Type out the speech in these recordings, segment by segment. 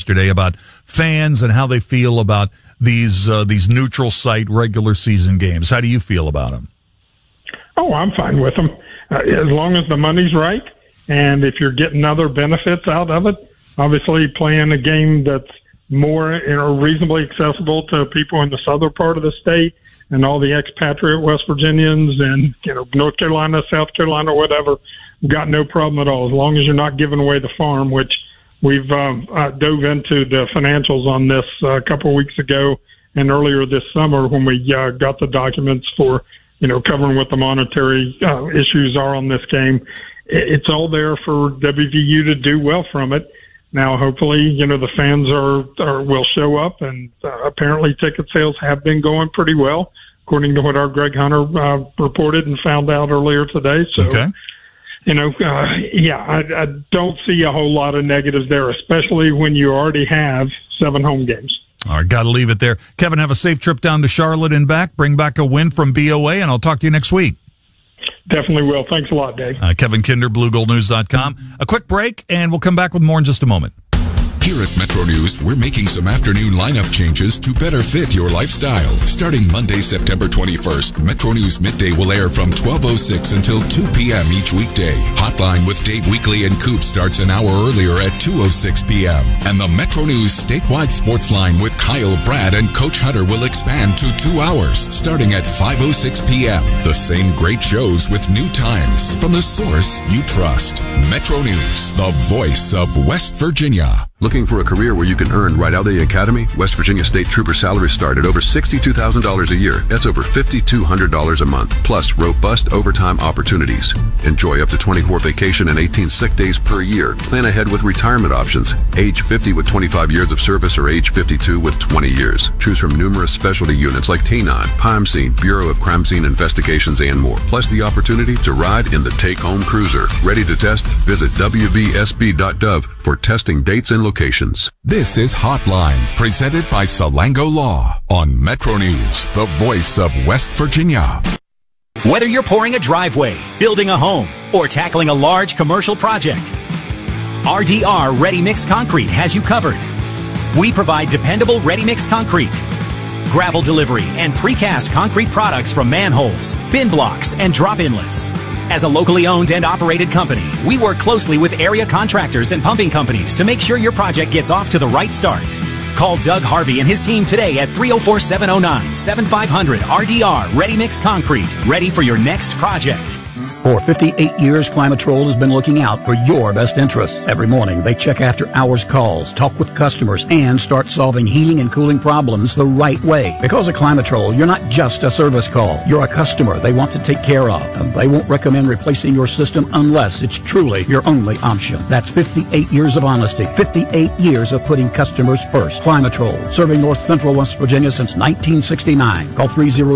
yesterday about fans and how they feel about these neutral site regular season games. How do you feel about them? Oh, I'm fine with them. As long as the money's right, and if you're getting other benefits out of it, obviously playing a game that's more reasonably accessible to people in the southern part of the state and all the expatriate West Virginians and North Carolina, South Carolina, whatever, got no problem at all, as long as you're not giving away the farm, which we've dove into the financials on this a couple of weeks ago and earlier this summer when we got the documents for covering what the monetary issues are on this game. It's all there for WVU to do well from it. Now, hopefully, the fans will show up, and apparently ticket sales have been going pretty well, according to what our Greg Hunter reported and found out earlier today. So, okay. I don't see a whole lot of negatives there, especially when you already have 7 home games. All right, got to leave it there. Kevin, have a safe trip down to Charlotte and back. Bring back a win from BOA, and I'll talk to you next week. Definitely will. Thanks a lot, Dave. Kevin Kinder, BlueGoldNews.com. A quick break, and we'll come back with more in just a moment. Here at Metro News, we're making some afternoon lineup changes to better fit your lifestyle. Starting Monday, September 21st, Metro News Midday will air from 12:06 until 2 p.m. each weekday. Hotline with Dave Weekly and Coop starts an hour earlier at 2:06 p.m. And the Metro News statewide sports line with Kyle, Brad, and Coach Hunter will expand to 2 hours, starting at 5:06 p.m. The same great shows with new times from the source you trust. Metro News, the voice of West Virginia. Looking for a career where you can earn right out of the academy? West Virginia State Trooper salaries start at over $62,000 a year. That's over $5,200 a month, plus robust overtime opportunities. Enjoy up to 24 vacation and 18 sick days per year. Plan ahead with retirement options. Age 50 with 25 years of service or age 52 with 20 years. Choose from numerous specialty units like K-9, Crime Scene, Bureau of Crime Scene Investigations, and more. Plus the opportunity to ride in the take-home cruiser. Ready to test? Visit wvsb.gov for testing dates and locations. This is Hotline, presented by Salango Law on Metro News, the voice of West Virginia. Whether you're pouring a driveway, building a home, or tackling a large commercial project, RDR Ready Mix Concrete has you covered. We provide dependable ready mix concrete, gravel delivery, and precast concrete products from manholes, bin blocks, and drop inlets. As a locally owned and operated company, we work closely with area contractors and pumping companies to make sure your project gets off to the right start. Call Doug Harvey and his team today at 304-709-7500 RDR Ready Mix Concrete. Ready for your next project. For 58 years, Climatrol has been looking out for your best interests. Every morning, they check after-hours calls, talk with customers, and start solving heating and cooling problems the right way. Because of Climatrol, you're not just a service call. You're a customer they want to take care of, and they won't recommend replacing your system unless it's truly your only option. That's 58 years of honesty, 58 years of putting customers first. Climatrol, serving North Central West Virginia since 1969. Call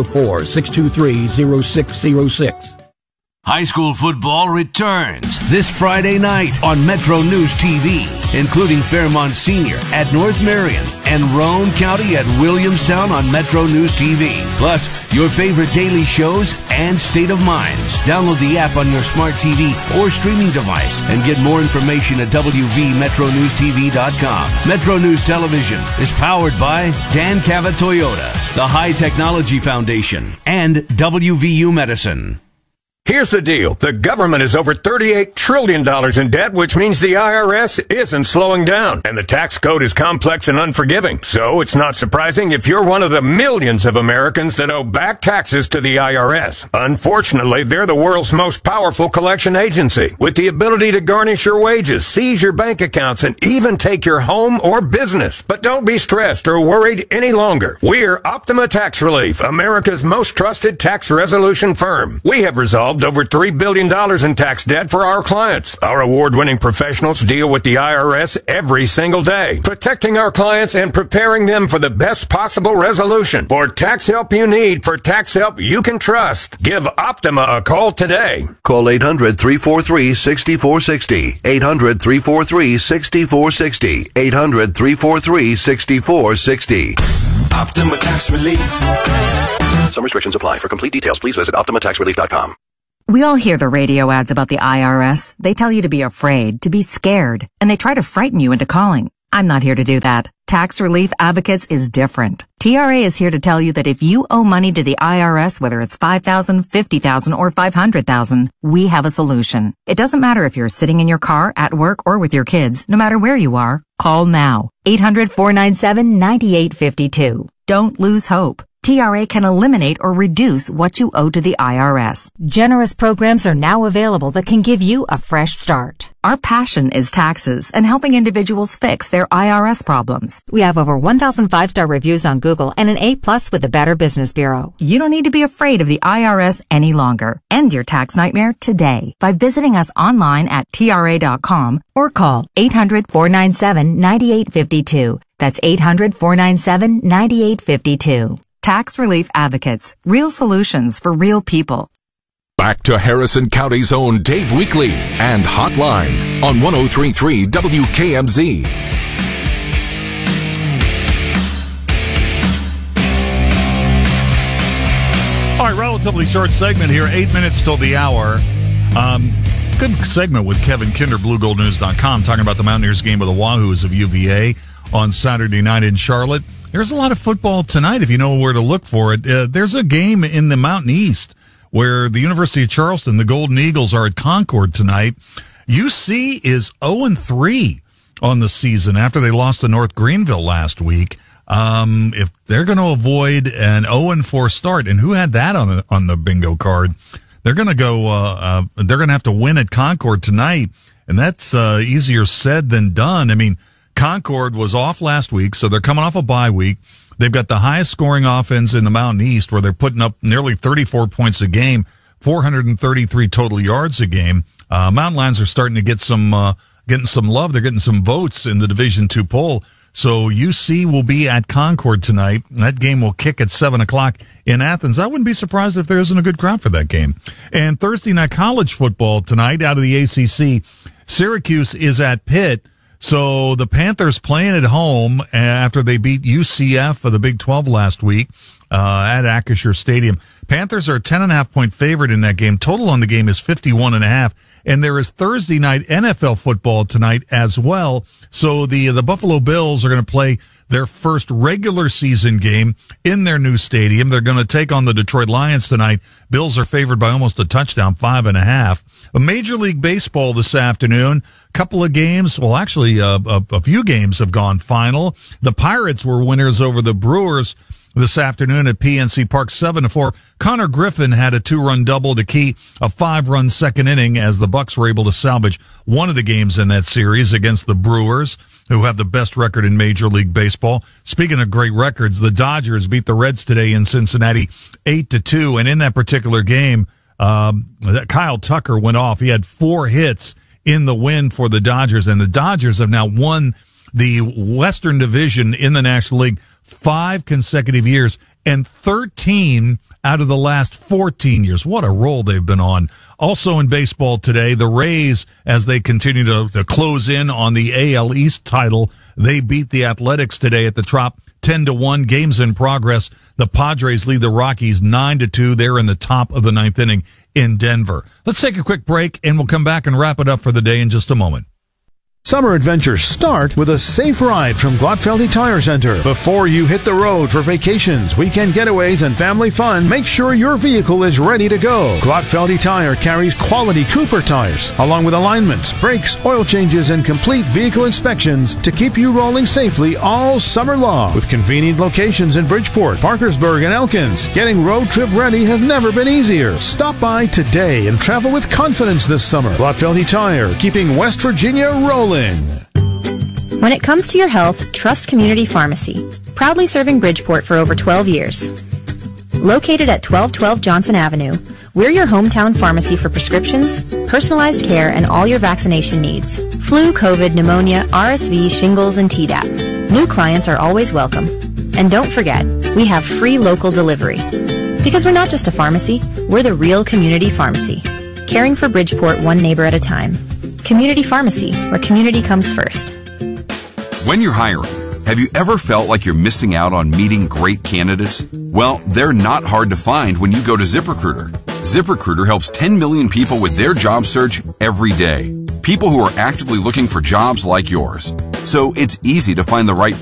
304-623-0606. High school football returns this Friday night on Metro News TV, including Fairmont Senior at North Marion and Roane County at Williamstown on Metro News TV. Plus, your favorite daily shows and State of Minds. Download the app on your smart TV or streaming device and get more information at wvmetronewstv.com. Metro News Television is powered by Dan Cavett Toyota, the High Technology Foundation, and WVU Medicine. Here's the deal. The government is over $38 trillion in debt, which means the IRS isn't slowing down. And the tax code is complex and unforgiving. So it's not surprising if you're one of the millions of Americans that owe back taxes to the IRS. Unfortunately, they're the world's most powerful collection agency, with the ability to garnish your wages, seize your bank accounts, and even take your home or business. But don't be stressed or worried any longer. We're Optima Tax Relief, America's most trusted tax resolution firm. We have resolved over $3 billion in tax debt for our clients. Our award-winning professionals deal with the IRS every single day, protecting our clients and preparing them for the best possible resolution. For tax help you need, for tax help you can trust, give Optima a call today. Call 800-343-6460. 800-343-6460. 800-343-6460. Optima Tax Relief. Some restrictions apply. For complete details, please visit OptimaTaxRelief.com. We all hear the radio ads about the IRS. They tell you to be afraid, to be scared, and they try to frighten you into calling. I'm not here to do that. Tax Relief Advocates is different. TRA is here to tell you that if you owe money to the IRS, whether it's $5,000, $50,000, or $500,000, we have a solution. It doesn't matter if you're sitting in your car, at work, or with your kids. No matter where you are, call now. 800-497-9852. Don't lose hope. TRA can eliminate or reduce what you owe to the IRS. Generous programs are now available that can give you a fresh start. Our passion is taxes and helping individuals fix their IRS problems. We have over 1,000 5-star reviews on Google and an A+ with the Better Business Bureau. You don't need to be afraid of the IRS any longer. End your tax nightmare today by visiting us online at TRA.com or call 800-497-9852. That's 800-497-9852. Tax Relief Advocates. Real solutions for real people. Back to Harrison County's own Dave Weekley and Hotline on 103.3 WKMZ. All right, relatively short segment here, 8 minutes till the hour. Good segment with Kevin Kinder, BlueGoldNews.com, talking about the Mountaineers game with the Wahoos of UVA on Saturday night in Charlotte. There's a lot of football tonight if you know where to look for it. There's a game in the Mountain East where the University of Charleston, the Golden Eagles, are at Concord tonight. UC is 0-3 on the season after they lost to North Greenville last week. If they're going to avoid an 0-4 start, and who had that on the bingo card, they're going to go. They're going to have to win at Concord tonight, and that's easier said than done. I mean, Concord was off last week, so they're coming off a bye week. They've got the highest scoring offense in the Mountain East, where they're putting up nearly 34 points a game, 433 total yards a game. Mountain Lions are starting to get getting some love. They're getting some votes in the Division II poll. So UC will be at Concord tonight. That game will kick at 7:00 in Athens. I wouldn't be surprised if there isn't a good crowd for that game. And Thursday night college football tonight out of the ACC. Syracuse is at Pitt. So the Panthers playing at home after they beat UCF for the Big 12 last week at Acrisure Stadium. Panthers are a 10.5-point favorite in that game. Total on the game is 51.5. And there is Thursday night NFL football tonight as well. So the Buffalo Bills are going to play their first regular season game in their new stadium. They're going to take on the Detroit Lions tonight. Bills are favored by almost a touchdown, 5.5. Major League Baseball this afternoon. Couple of games. Well, actually, a few games have gone final. The Pirates were winners over the Brewers this afternoon at PNC Park, 7-4. Connor Griffin had a 2-run double to key a 5-run second inning as the Bucks were able to salvage one of the games in that series against the Brewers, who have the best record in Major League Baseball. Speaking of great records, the Dodgers beat the Reds today in Cincinnati 8-2. And in that particular game, Kyle Tucker went off. He had 4 hits in the win for the Dodgers, and the Dodgers have now won the Western Division in the National League 5 consecutive years and 13 out of the last 14 years. What a roll they've been on. Also in baseball today, the Rays, as they continue to close in on the AL East title, they beat the Athletics today at the Trop 10-1. Games in progress. The Padres lead the Rockies 9-2. They're in the top of the 9th inning in Denver. Let's take a quick break, and we'll come back and wrap it up for the day in just a moment. Summer adventures start with a safe ride from Glotfeldy Tire Center. Before you hit the road for vacations, weekend getaways, and family fun, make sure your vehicle is ready to go. Glotfeldy Tire carries quality Cooper tires, along with alignments, brakes, oil changes, and complete vehicle inspections to keep you rolling safely all summer long. With convenient locations in Bridgeport, Parkersburg, and Elkins, getting road trip ready has never been easier. Stop by today and travel with confidence this summer. Glotfeldy Tire, keeping West Virginia rolling. When it comes to your health, trust Community Pharmacy, proudly serving Bridgeport for over 12 years. Located at 1212 Johnson Avenue, we're your hometown pharmacy for prescriptions, personalized care, and all your vaccination needs. Flu, COVID, pneumonia, RSV, shingles, and Tdap. New clients are always welcome. And don't forget, we have free local delivery. Because we're not just a pharmacy, we're the real community pharmacy, caring for Bridgeport one neighbor at a time. Community Pharmacy, where community comes first. When you're hiring, have you ever felt like you're missing out on meeting great candidates? Well, they're not hard to find when you go to ZipRecruiter. ZipRecruiter helps 10 million people with their job search every day. People who are actively looking for jobs like yours. So it's easy to find the right